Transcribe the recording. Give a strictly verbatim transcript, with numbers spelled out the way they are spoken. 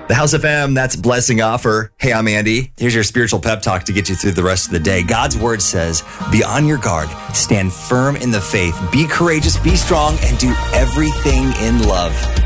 The House F M, that's Blessing Offer. Hey, I'm Andy. Here's your spiritual pep talk to get you through the rest of the day. God's word says, be on your guard, stand firm in the faith, be courageous, be strong, and do everything in love.